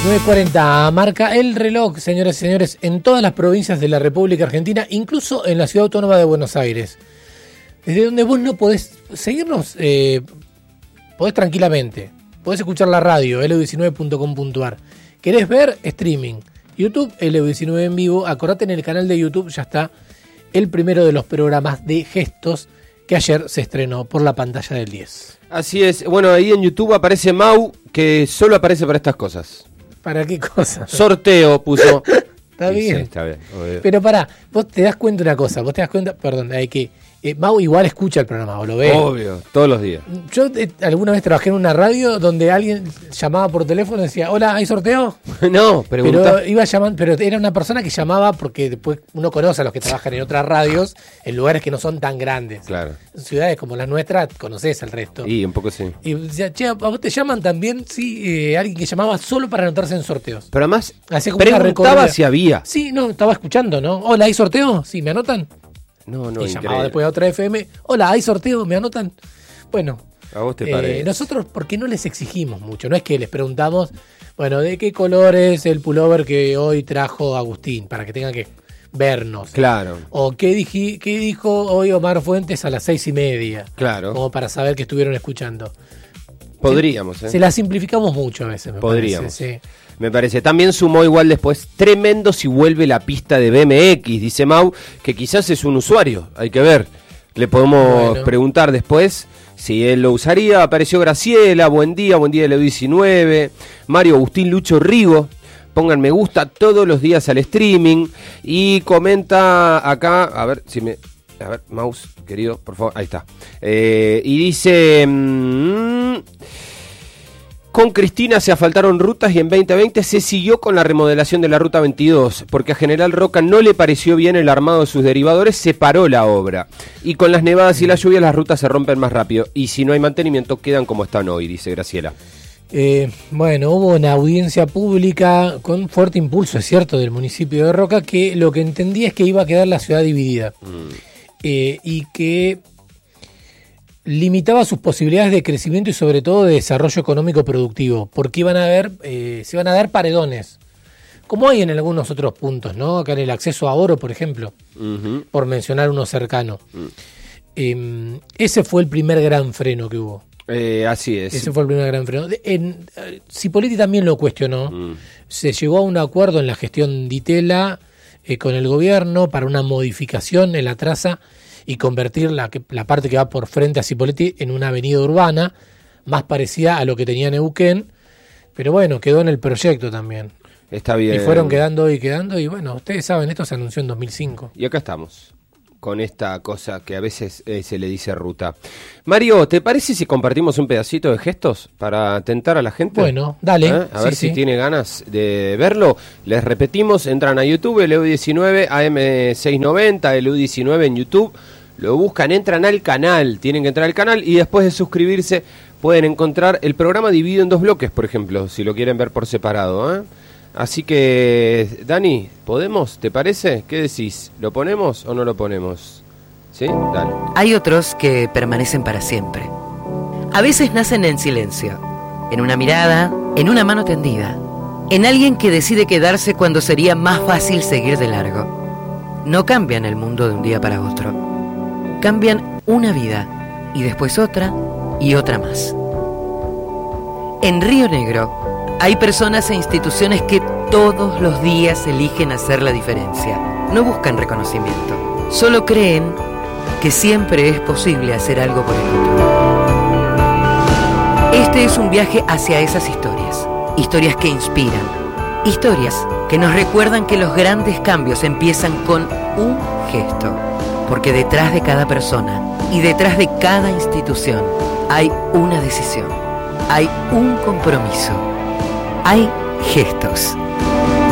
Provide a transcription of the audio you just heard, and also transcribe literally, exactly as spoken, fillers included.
nueve cuarenta marca el reloj, señoras y señores, en todas las provincias de la República Argentina, incluso en la Ciudad Autónoma de Buenos Aires, desde donde vos no podés seguirnos, eh, podés tranquilamente, podés escuchar la radio, L U diecinueve punto com punto a r. ¿Querés ver? Streaming. YouTube, L U diecinueve en vivo. Acordate, en el canal de YouTube ya está el primero de los programas de gestos que ayer se estrenó por la pantalla del diez. Así es. Bueno, ahí en YouTube aparece Mau, que solo aparece para estas cosas. ¿Para qué cosa? Sorteo puso. Está bien. Sí, está bien. Obvio. Pero pará, vos te das cuenta de una cosa, vos te das cuenta, perdón, hay que eh, Mau igual escucha el programa, ¿o lo ves? Obvio, todos los días. Yo eh, alguna vez trabajé en una radio donde alguien llamaba por teléfono y decía, hola, ¿hay sorteo? No, pregunta. Pero iba llamando, pero era una persona que llamaba porque después uno conoce a los que trabajan en otras radios en lugares que no son tan grandes. Claro. En ciudades como las nuestras conoces al resto. Y un poco sí. Y decía, che, ¿a vos te llaman también? Sí, eh, alguien que llamaba solo para anotarse en sorteos. Pero además, Hacía como una preguntaba recorrida. si había. Sí, no, estaba escuchando, ¿no? Hola, ¿hay sorteo? Sí, ¿me anotan? No, no, Y increíble. llamaba después a otra F M. Hola, ¿hay sorteo? ¿Me anotan? Bueno, ¿A vos te eh, parece? nosotros, porque no les exigimos mucho, no es que les preguntamos, bueno, ¿de qué color es el pullover que hoy trajo Agustín? Para que tengan que vernos. Claro, O qué, diji, qué dijo hoy Omar Fuentes a las seis y media. claro. Como para saber que estuvieron escuchando. Podríamos, ¿eh? Se la simplificamos mucho a veces, me Podríamos. parece, sí. Me parece. También sumó igual después, tremendo si vuelve la pista de B M X, dice Mau, que quizás es un usuario, hay que ver. Le podemos Bueno. preguntar después si él lo usaría. Apareció Graciela, buen día, buen día de la diecinueve. Mario Agustín Lucho Rigo, pongan me gusta todos los días al streaming. Y comenta acá, a ver si me... A ver, mouse, querido, por favor, ahí está. Eh, y dice... Mmm, con Cristina se asfaltaron rutas y en veinte veinte se siguió con la remodelación de la ruta veintidós, porque a General Roca no le pareció bien el armado de sus derivadores, se paró la obra. Y con las nevadas y las lluvias las rutas se rompen más rápido. Y si no hay mantenimiento quedan como están hoy, dice Graciela. Eh, bueno, hubo una audiencia pública con fuerte impulso, es cierto, del municipio de Roca, que lo que entendía es que iba a quedar la ciudad dividida. Mm. Eh, y que limitaba sus posibilidades de crecimiento y sobre todo de desarrollo económico productivo, porque iban a haber, eh, se iban a dar paredones, como hay en algunos otros puntos, ¿no? Acá en el acceso a oro, por ejemplo, uh-huh. por mencionar uno cercano. Uh-huh. Eh, ese fue el primer gran freno que hubo. Eh, así es. Ese fue el primer gran freno. En, eh, Cipoletti también lo cuestionó. Uh-huh. Se llegó a un acuerdo en la gestión Di Tella eh, con el gobierno para una modificación en la traza y convertir la, la parte que va por frente a Cipoletti en una avenida urbana más parecida a lo que tenía Neuquén, pero bueno, quedó en el proyecto también. Está bien. Y fueron quedando y quedando y bueno, ustedes saben, esto se anunció en dos mil cinco. Y acá estamos, con esta cosa que a veces eh, se le dice ruta. Mario, ¿te parece si compartimos un pedacito de gestos para tentar a la gente? Bueno, dale. ¿Eh? A sí, ver sí. si tiene ganas de verlo. Les repetimos, entran a YouTube, L U diecinueve, A M seiscientos noventa, L U diecinueve en YouTube. Lo buscan, entran al canal, tienen que entrar al canal y después de suscribirse pueden encontrar el programa dividido en dos bloques, por ejemplo, si lo quieren ver por separado, ¿eh? Así que, Dani, ¿podemos? ¿Te parece? ¿Qué decís? ¿Lo ponemos o no lo ponemos? ¿Sí? Dale. Hay otros que permanecen para siempre. A veces nacen en silencio, en una mirada, en una mano tendida, en alguien que decide quedarse cuando sería más fácil seguir de largo. No cambian el mundo de un día para otro. Cambian una vida, y después otra, y otra más. En Río Negro hay personas e instituciones que todos los días eligen hacer la diferencia. No buscan reconocimiento, solo creen que siempre es posible hacer algo por el otro. Este es un viaje hacia esas historias, historias que inspiran, historias que nos recuerdan que los grandes cambios empiezan con un gesto. Porque detrás de cada persona y detrás de cada institución hay una decisión, hay un compromiso, hay gestos.